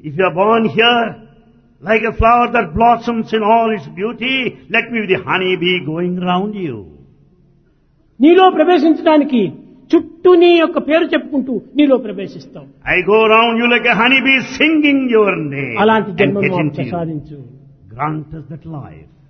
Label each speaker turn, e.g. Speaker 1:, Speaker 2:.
Speaker 1: If you are born here, like a flower that blossoms in all its beauty, let me be the honeybee going round you.
Speaker 2: నీలో ప్రవేశించడానికి చుట్టూ నీ యొక్క పేరు చెప్పుకుంటూ నీలో ప్రవేశిస్తాం.
Speaker 1: I go around you like a honeybee singing your name
Speaker 2: అలాంటి
Speaker 1: and
Speaker 2: జన్మను
Speaker 1: get
Speaker 2: మాకు
Speaker 1: into you.
Speaker 2: ప్రసాదించు.
Speaker 1: Grant us that life.